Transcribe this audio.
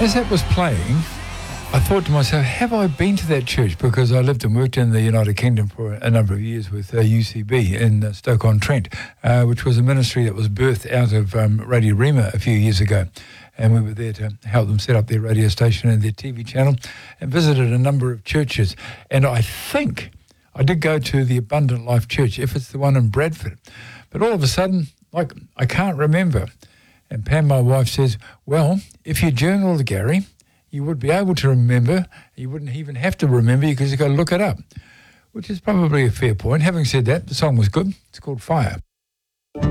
As that was playing, I thought to myself, have I been to that church? Because I lived and worked in the United Kingdom for a number of years with UCB in Stoke-on-Trent, which was a ministry that was birthed out of Radio Rima a few years ago. And we were there to help them set up their radio station and their TV channel, and visited a number of churches. And I think I did go to the Abundant Life Church, if it's the one in Bradford. But all of a sudden, I can't remember. And Pam, my wife, says, well, if you journaled, Gary, you would be able to remember. You wouldn't even have to remember because you've got to look it up, which is probably a fair point. Having said that, the song was good. It's called Fire.